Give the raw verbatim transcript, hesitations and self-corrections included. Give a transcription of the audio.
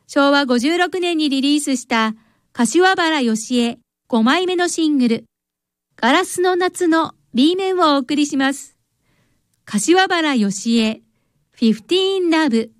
しょうわごじゅうろくねんにリリースした柏原よしえごまいめのシングルガラスの夏の B 面をお送りします。柏原よしえフィフティーンラブ